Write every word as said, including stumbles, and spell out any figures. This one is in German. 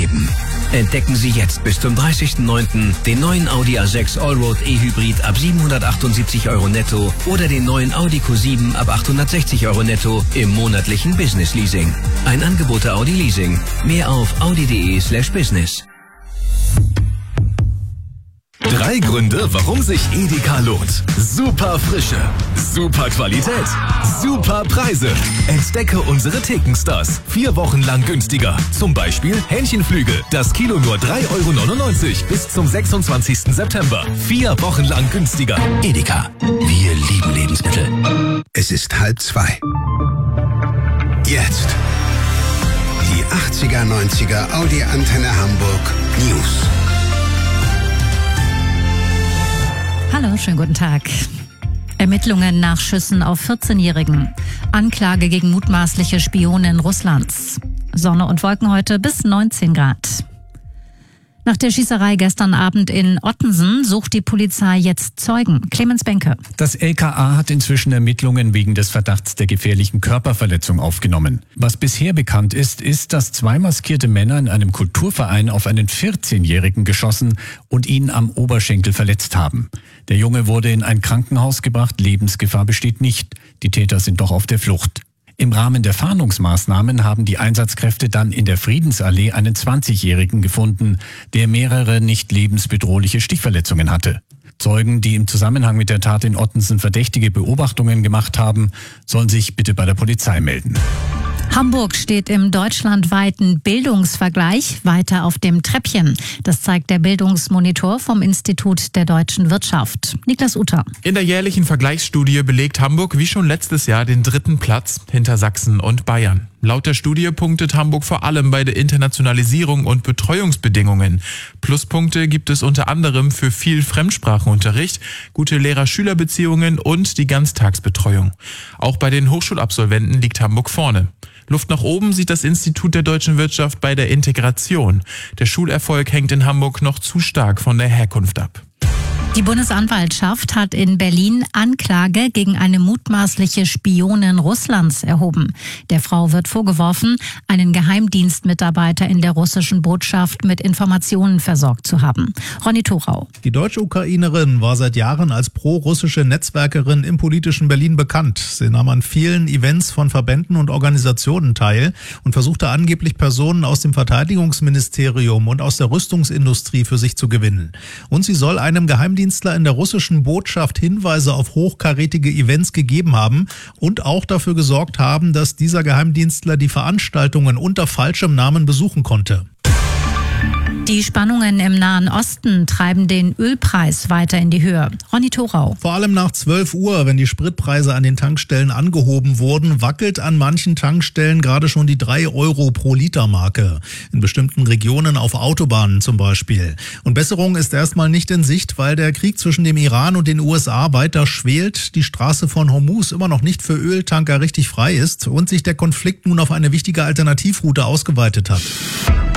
Leben. Entdecken Sie jetzt bis zum dreißigsten neunten den neuen Audi A sechs Allroad E-Hybrid ab siebenhundertachtundsiebzig Euro netto oder den neuen Audi Q sieben ab achthundertsechzig Euro netto im monatlichen Business Leasing. Ein Angebot der Audi Leasing. Mehr auf audi.de slash business. Drei Gründe, warum sich Edeka lohnt. Super Frische, super Qualität, super Preise. Entdecke unsere Thekenstars. Vier Wochen lang günstiger. Zum Beispiel Hähnchenflügel. Das Kilo nur drei Euro neunundneunzig bis zum sechsundzwanzigsten September. Vier Wochen lang günstiger. Edeka. Wir lieben Lebensmittel. Es ist halb zwei. Jetzt. Die achtziger, neunziger Audi Antenne Hamburg News. Hallo, schönen guten Tag. Ermittlungen nach Schüssen auf vierzehnjährigen. Anklage gegen mutmaßliche Spionin Russlands. Sonne und Wolken heute bis neunzehn Grad. Nach der Schießerei gestern Abend in Ottensen sucht die Polizei jetzt Zeugen. Clemens Benke. Das L K A hat inzwischen Ermittlungen wegen des Verdachts der gefährlichen Körperverletzung aufgenommen. Was bisher bekannt ist, ist, dass zwei maskierte Männer in einem Kulturverein auf einen vierzehnjährigen geschossen und ihn am Oberschenkel verletzt haben. Der Junge wurde in ein Krankenhaus gebracht, Lebensgefahr besteht nicht. Die Täter sind doch auf der Flucht. Im Rahmen der Fahndungsmaßnahmen haben die Einsatzkräfte dann in der Friedensallee einen zwanzigjährigen gefunden, der mehrere nicht lebensbedrohliche Stichverletzungen hatte. Zeugen, die im Zusammenhang mit der Tat in Ottensen verdächtige Beobachtungen gemacht haben, sollen sich bitte bei der Polizei melden. Hamburg steht im deutschlandweiten Bildungsvergleich weiter auf dem Treppchen. Das zeigt der Bildungsmonitor vom Institut der deutschen Wirtschaft. Niklas Utter. In der jährlichen Vergleichsstudie belegt Hamburg wie schon letztes Jahr den dritten Platz hinter Sachsen und Bayern. Laut der Studie punktet Hamburg vor allem bei der Internationalisierung und Betreuungsbedingungen. Pluspunkte gibt es unter anderem für viel Fremdsprachenunterricht, gute Lehrer-Schüler-Beziehungen und die Ganztagsbetreuung. Auch bei den Hochschulabsolventen liegt Hamburg vorne. Luft nach oben sieht das Institut der deutschen Wirtschaft bei der Integration. Der Schulerfolg hängt in Hamburg noch zu stark von der Herkunft ab. Die Bundesanwaltschaft hat in Berlin Anklage gegen eine mutmaßliche Spionin Russlands erhoben. Der Frau wird vorgeworfen, einen Geheimdienstmitarbeiter in der russischen Botschaft mit Informationen versorgt zu haben. Ronny Thorau. Die deutsche Ukrainerin war seit Jahren als pro-russische Netzwerkerin im politischen Berlin bekannt. Sie nahm an vielen Events von Verbänden und Organisationen teil und versuchte angeblich Personen aus dem Verteidigungsministerium und aus der Rüstungsindustrie für sich zu gewinnen. Und sie soll einem Geheimdienst in der russischen Botschaft Hinweise auf hochkarätige Events gegeben haben und auch dafür gesorgt haben, dass dieser Geheimdienstler die Veranstaltungen unter falschem Namen besuchen konnte. Die Spannungen im Nahen Osten treiben den Ölpreis weiter in die Höhe. Ronny Thorau. Vor allem nach zwölf Uhr, wenn die Spritpreise an den Tankstellen angehoben wurden, wackelt an manchen Tankstellen gerade schon die drei Euro pro Liter Marke. In bestimmten Regionen auf Autobahnen zum Beispiel. Und Besserung ist erstmal nicht in Sicht, weil der Krieg zwischen dem Iran und den U S A weiter schwelt, die Straße von Hormuz immer noch nicht für Öltanker richtig frei ist und sich der Konflikt nun auf eine wichtige Alternativroute ausgeweitet hat.